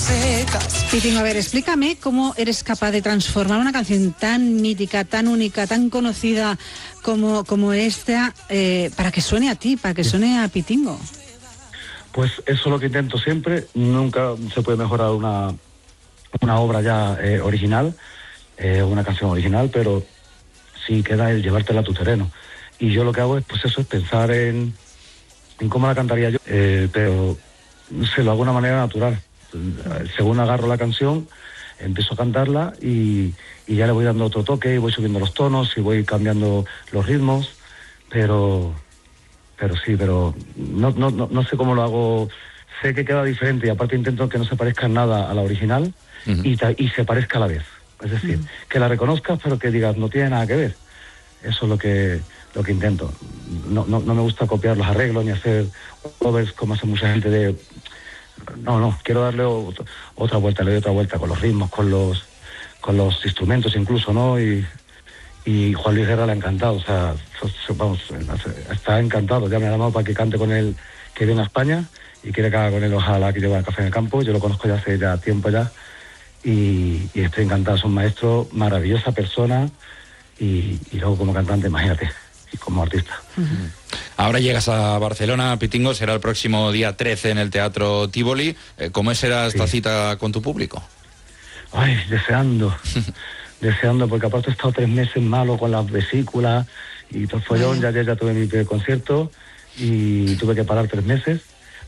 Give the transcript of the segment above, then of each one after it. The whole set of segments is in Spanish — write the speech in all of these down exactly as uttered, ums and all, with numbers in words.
secas. Pitingo, a ver, explícame cómo eres capaz de transformar una canción tan mítica, tan única, tan conocida como, como esta, eh, para que suene a ti, para que suene a Pitingo. Pues eso es lo que intento siempre. Nunca se puede mejorar una, una obra ya eh, original, eh, una canción original, pero sí queda el llevártela a tu terreno. Y yo lo que hago es, pues eso, es pensar en, en cómo la cantaría yo, eh, pero se lo hago de una manera natural. Según agarro la canción, empiezo a cantarla y, y ya le voy dando otro toque, y voy subiendo los tonos y voy cambiando los ritmos, pero pero sí, pero no, no, no, no sé cómo lo hago. Sé que queda diferente y aparte intento que no se parezca en nada a la original. Uh-huh. y, ta, y se parezca a la vez. Es decir, uh-huh. que la reconozcas pero que digas, no tiene nada que ver. Eso es lo que lo que intento. No, no, no me gusta copiar los arreglos ni hacer covers como hace mucha gente de... No, no, quiero darle otra, otra vuelta, le doy otra vuelta con los ritmos, con los con los instrumentos incluso, ¿no? Y, y Juan Luis Guerra le ha encantado, o sea, vamos, está encantado. Ya me ha llamado para que cante con él, que viene a España y quiere que haga con él ojalá que lleve el Café en el Campo. Yo lo conozco ya hace ya tiempo ya y, y estoy encantado. Es un maestro, maravillosa persona y, y luego como cantante, imagínate, y como artista. Uh-huh. Ahora llegas a Barcelona, Pitingo, será el próximo día trece en el Teatro Tívoli. ¿Cómo será esta sí. cita con tu público? Ay, deseando, deseando, porque aparte he estado tres meses malo con las vesículas y todo el follón. Ya, ya, ya tuve mi concierto y tuve que parar tres meses.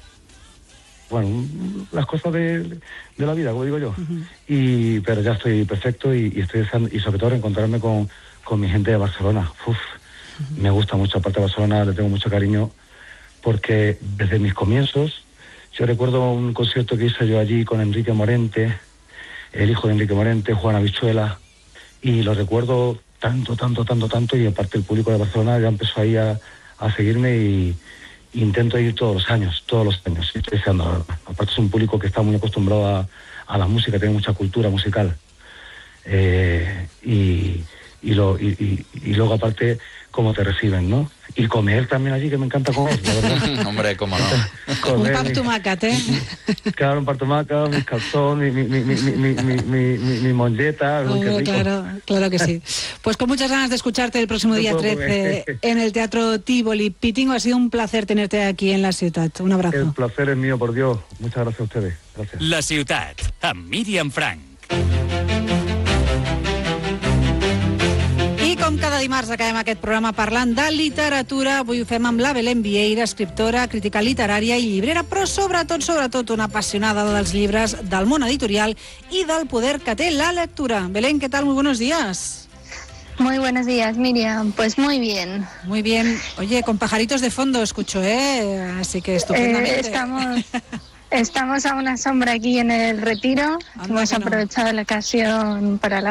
Bueno, las cosas de, de la vida, como digo yo. Uh-huh. Y pero ya estoy perfecto y, y estoy deseando, y sobre todo reencontrarme con, con mi gente de Barcelona. Uf. Me gusta mucho, aparte de Barcelona, le tengo mucho cariño, porque desde mis comienzos, yo recuerdo un concierto que hice yo allí con Enrique Morente, el hijo de Enrique Morente, Juan Habichuela, y lo recuerdo tanto, tanto, tanto, tanto, y aparte el público de Barcelona ya empezó ahí a, a seguirme y, y intento ir todos los años, todos los años, estoy deseando. Aparte es un público que está muy acostumbrado a, a la música, tiene mucha cultura musical, eh, y, y, lo, y, y, y luego aparte cómo te reciben, ¿no? Y comer también allí, que me encanta comer, la verdad. Hombre, cómo no. Comer, un partumacat, ¿eh? Claro, un partumacat, mis calzones, mi, mi, mi, mi, mi, mi, mi, mi, mi molleta. Oh, qué rico. Claro, claro que sí. Pues con muchas ganas de escucharte el próximo día trece en el Teatro Tívoli. Pitingo, ha sido un placer tenerte aquí en la ciutat. Un abrazo. El placer es mío, por Dios. Muchas gracias a ustedes. Gracias. La ciutat, amb Míriam Frank. Com cada dimarts acabem aquest programa parlant de literatura. Avui ho fem amb la Belén Vieira, escriptora, crítica literària i llibrera, però sobretot, sobretot una apassionada dels llibres, del món editorial i del poder que té la lectura. Belén, ¿qué tal? Muy buenos días. Muy buenos días, Miriam. Pues muy bien. Muy bien. Oye, con pajaritos de fondo escucho, ¿eh? Así que estupendamente. Eh, estamos... Estamos a una sombra aquí en el Retiro. Anda, Hemos no. aprovechado la ocasión para la